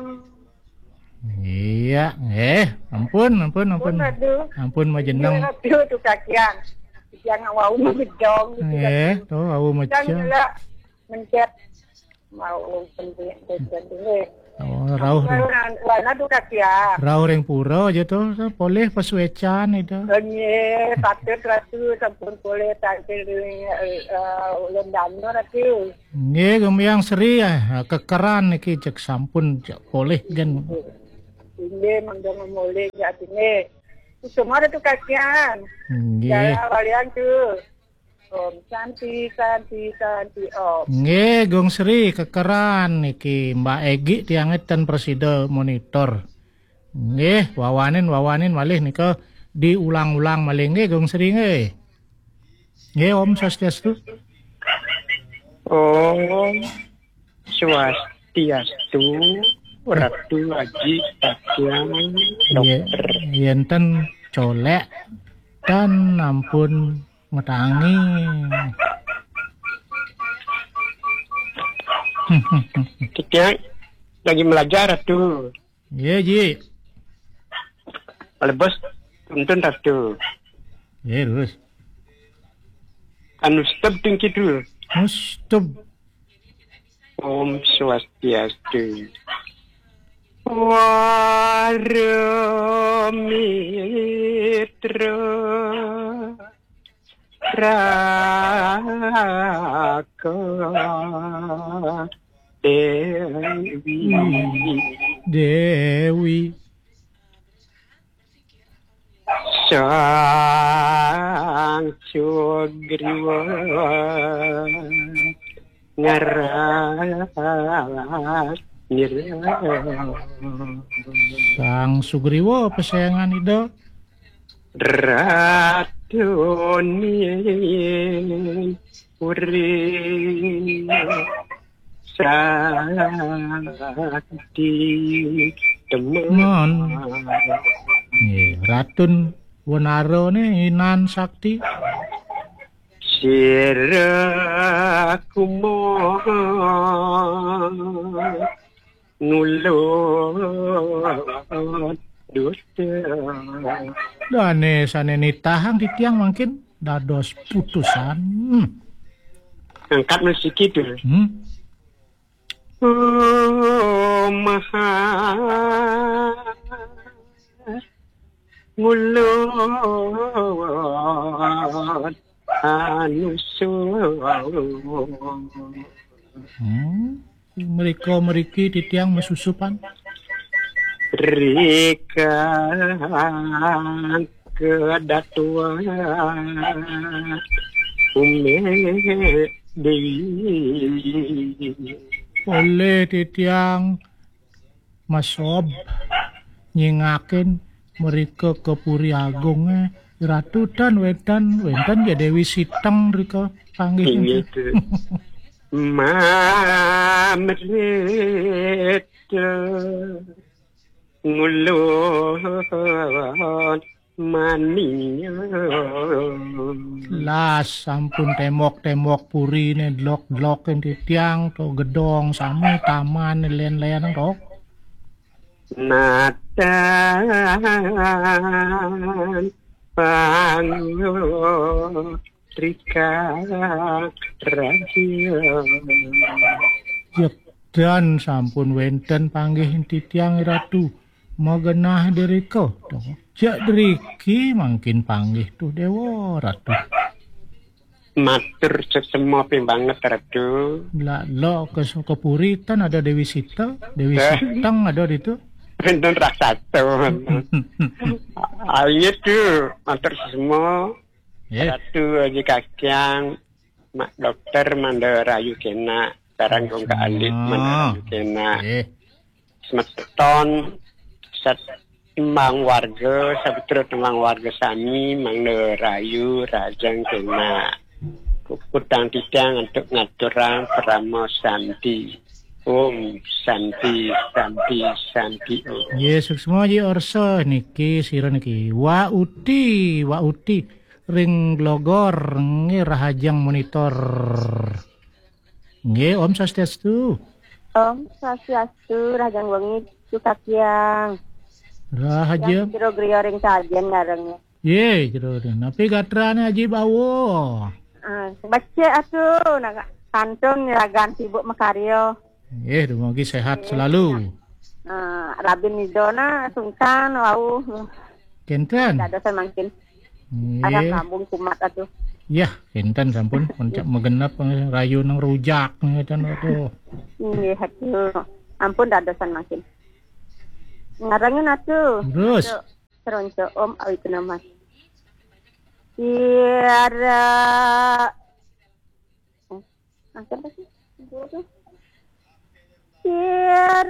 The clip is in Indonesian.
Iya, ampun. Ampun majeneng. Aduh tu kakian. Jangan wau ngejong. Tuh au macam. Jangan mencet mau penting penting. Oh, rauh. Warna tu kakian. Rauh ring pura aja tuh, boleh pasuecan itu. Nge, patut ratu sampun boleh tampil lendano ratu. Nge, gemiang seri ya, kekeran iki cek sampun cek boleh gen. Ini mangga mulai jadi ni. Semua tu kakian. Nge. Kalian tu. Om Santi Om. Nge, gong seri kekeran iki Mbak Egi tiangetan presida monitor. Nge, wawanin malih nika diulang-ulang malih nge gong seri nge. Nge Om Swastiastu. Om Swastiastu. Ratu Haji Takian Dokter Yenten colek dan ampun ngetangi. Kita lagi belajar Ratu. Iya Ji. Lebos tuntun Ratu. Iya terus. Anu stop tinggi dulu. Stop. Om Swastiastu. Warmitra Raka Dewi Sang Sugriwa Sang Sugriwa pesayangan itu Ratuni Puri Sakti Teman Ratun Wonaro nih Inan Sakti Siraku mohon nulun dusta. Dane saneni tahang di tiang mungkin dados putusan. Angkat musik itu. Oh maha ngulun Mereka di tiang mesusupan. Berikan kedatuan Umi Dewi. Oleh di tiang masob nyingakin mereka ke Puri Agungnya. Ratu dan wedan ya Dewi Sitang rika panggih itu. Mamrita ngulun mania. Las sampun temok Puri ne blok di tiang to gedong sami taman len-len tok. Natan Pangrika Raja dan sampun wenten panggih titiang Ratu magenah deriko jak deriki mangkin panggih tuh Dewa Ratu matur sesemua banget Ratu lah lo ke Puritan ada Dewi Sita Dewi Sitang ada di itu Bentun raksasa. Ayo tuh, matur semua. Ratu aja kakiang, mak dokter manda rayu kena, sekarang gong ke alit manda rayu kena. Semeton, timbang warga, sabutro timbang warga sami, manda rayu rajang kena. Kutang titiang untuk ngaturang Pramo Santi. Om Santi. Yesus semua ji orso niki sira niki wa uti ring logor nge rahajang monitor nge Om Swastiastu Om Swastiastu Rajang Wengi Sukakiang. Rahaja. Yang jero grioring sajen ngarengnya. Ye, jero napi gatrane aji bawo. Baca atuh naga kantong niragan sibuk makaryo. Dumugi sehat selalu. Rabin Nidona sungkan wau. Kenten. Dadosan mangkin. Ada kambung kumat atuh. Yah, kenten sampun puncak megenap rayu nang rujak ngeten atuh. Nggih atuh. Ampun dadosan mangkin. Ngarangin atuh. Terus Seronco Om awituna mas. Tiara angkat lagi. Tiara